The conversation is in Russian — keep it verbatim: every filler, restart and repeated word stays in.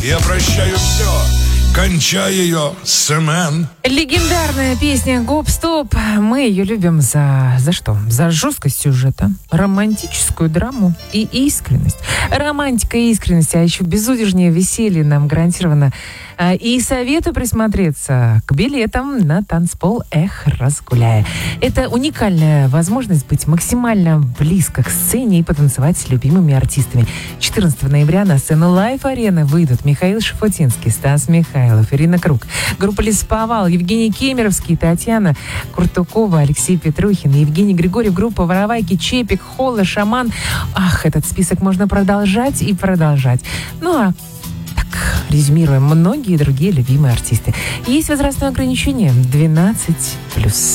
Я прощаю все, кончая ее семен. Легендарная песня «Гоп-стоп». Мы ее любим за... За что? За жесткость сюжета, романтическую драму и искренность. Романтика и искренность, а еще безудержнее веселье нам гарантировано. И советую присмотреться к билетам на танцпол «Эх, разгуляя». Это уникальная возможность быть максимально близко к сцене и потанцевать с любимыми артистами. четырнадцатого ноября на сцену Лайф-арены выйдут Михаил Шафутинский, Стас Михайлов, Ирина Круг, группа «Лесповал», Евгений Кемеровский, Татьяна Куртукова, Алексей Петрухин, Евгений Григорьев, группа «Воровайки», Чепик, Холла, Шаман. Ах, этот список можно продолжать и продолжать. Ну а резюмируем, многие другие любимые артисты. Есть возрастное ограничение двенадцать плюс.